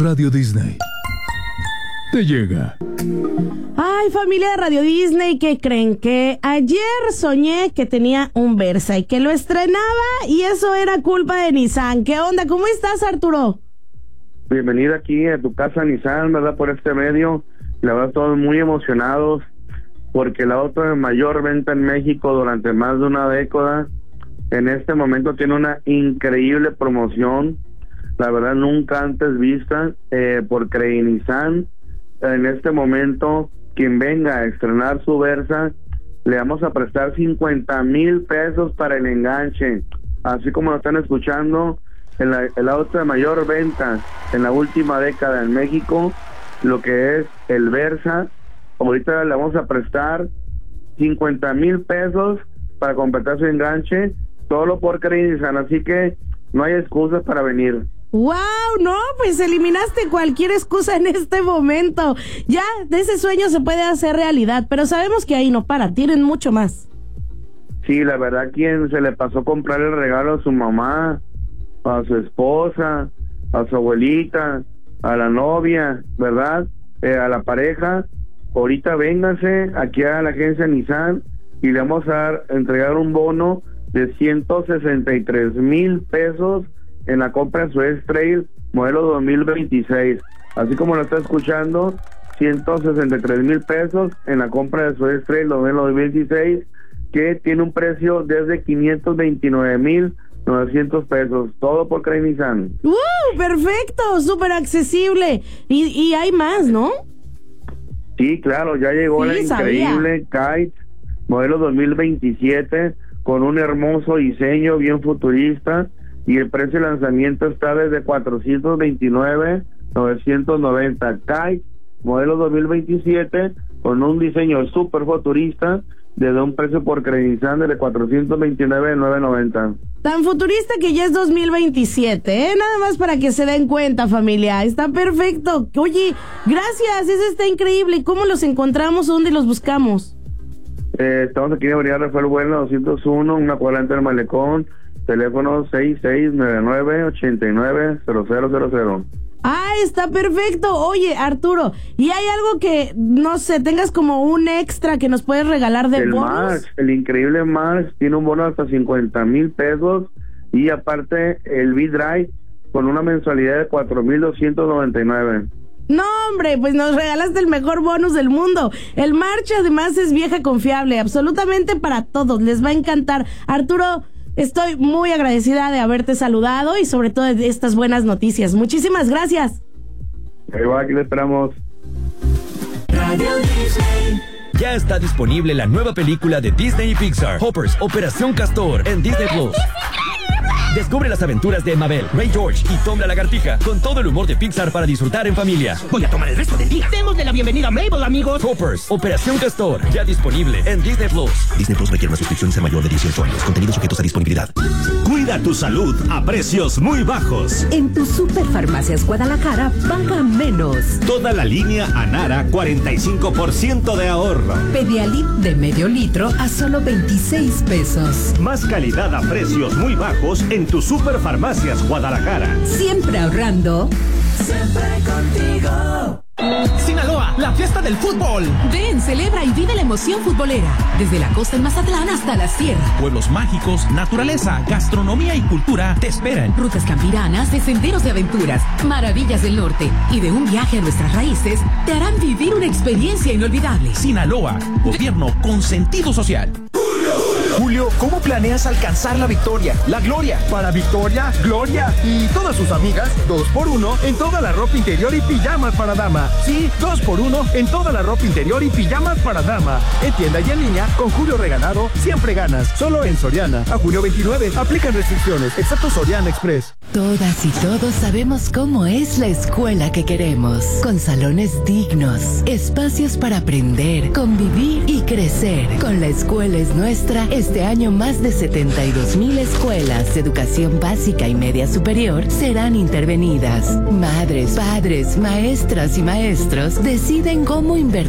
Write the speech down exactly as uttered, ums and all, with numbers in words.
Radio Disney te llega. Ay, familia de Radio Disney, ¿qué creen? Que ayer soñé que tenía un Versa y que lo estrenaba y eso era culpa de Nissan. ¿Qué onda? ¿Cómo estás, Arturo? Bienvenida aquí a tu casa Nissan, ¿verdad? Por este medio. La verdad, todos muy emocionados porque el auto de mayor venta en México durante más de una década, en este momento tiene una increíble promoción, la verdad nunca antes vista, eh, por Crey Nissan. En este momento, quien venga a estrenar su Versa, le vamos a prestar cincuenta mil pesos para el enganche. Así como lo están escuchando, el, el auto de mayor venta en la última década en México, lo que es el Versa, ahorita le vamos a prestar cincuenta mil pesos para completar su enganche, solo por Crey Nissan, así que no hay excusas para venir. ¡Wow! No, pues eliminaste cualquier excusa en este momento. Ya, de ese sueño se puede hacer realidad, pero sabemos que ahí no para, tienen mucho más. Sí, la verdad, quien se le pasó comprar el regalo a su mamá, a su esposa, a su abuelita, a la novia, ¿verdad? Eh, a la pareja, ahorita vénganse aquí a la agencia Nissan y le vamos a dar, entregar un bono de ciento sesenta y tres mil pesos en la compra de su X-Trail modelo dos mil veintiséis, así como lo está escuchando, ciento sesenta y tres mil pesos en la compra de su X-Trail modelo dos mil veintiséis, que tiene un precio desde quinientos veintinueve mil novecientos pesos, todo por Crey Nissan. ¡Uh! Perfecto, súper accesible, y, y hay más, ¿no? Sí, claro, ya llegó Sí, la increíble Kite modelo dos mil veintisiete con un hermoso diseño bien futurista, y el precio de lanzamiento está desde cuatrocientos veintinueve mil novecientos noventa. Kite modelo dos mil veintisiete con un diseño súper futurista, desde un precio por Crey Nissan de cuatrocientos veintinueve mil novecientos noventa. Tan futurista que ya es dos mil veintisiete, ¿eh? Nada más para que se den cuenta, familia. Está perfecto. Oye, gracias, eso está increíble. ¿Y cómo los encontramos? ¿Dónde los buscamos? Eh, estamos aquí en Avenida Rafael Bueno, doscientos uno, una cuadrante del Malecón, teléfono seis seis nueve nueve, ocho nueve cero cero cero cero. Ah, está perfecto. Oye, Arturo, ¿y hay algo que, no sé, tengas como un extra que nos puedes regalar de el bonos? March, el increíble March tiene un bono hasta cincuenta mil pesos, y aparte el V-Drive con una mensualidad de cuatro mil doscientos noventa y nueve. No, hombre, pues nos regalaste el mejor bonus del mundo. El March además es vieja confiable, absolutamente para todos, les va a encantar. Arturo, estoy muy agradecida de haberte saludado y sobre todo de estas buenas noticias. Muchísimas gracias. Igual, aquí le esperamos. Radio Disney. Ya está disponible la nueva película de Disney y Pixar, Hoppers, Operación Castor, en Disney Plus. Descubre las aventuras de Mabel, Ray George y Tom la Lagartija con todo el humor de Pixar para disfrutar en familia. Voy a tomar el resto del día. Démosle la bienvenida a Mabel, amigos. Hoppers, Operación Castor, ya disponible en Disney Plus. Disney Plus requiere una suscripción y ser mayor de dieciocho años. Contenidos sujetos a disponibilidad. Cuida tu salud a precios muy bajos. En tu Superfarmacias Guadalajara, paga menos. Toda la línea Anara, cuarenta y cinco por ciento de ahorro. Pedialit de medio litro a solo veintiséis pesos. Más calidad a precios muy bajos en tu Superfarmacias Guadalajara. Siempre ahorrando. Siempre contigo. Sinaloa, la fiesta del fútbol. Ven, celebra y vive la emoción futbolera. Desde la costa en Mazatlán hasta la sierra. Pueblos mágicos, naturaleza, gastronomía y cultura te esperan. Rutas campiranas, de senderos de aventuras, maravillas del norte y de un viaje a nuestras raíces te harán vivir una experiencia inolvidable. Sinaloa, gobierno con sentido social. Julio, ¿cómo planeas alcanzar la victoria, la gloria? Para Victoria, Gloria y todas sus amigas, dos por uno en toda la ropa interior y pijamas para dama. Sí, dos por uno en toda la ropa interior y pijamas para dama. En tienda y en línea, con Julio Regalado, siempre ganas. Solo en Soriana. A julio veintinueve, aplican restricciones, excepto Soriana Express. Todas y todos sabemos cómo es la escuela que queremos. Con salones dignos, espacios para aprender, convivir y crecer. Con La Escuela es Nuestra, este año más de setenta y dos mil escuelas de educación básica y media superior serán intervenidas. Madres, padres, maestras y maestros deciden cómo invertir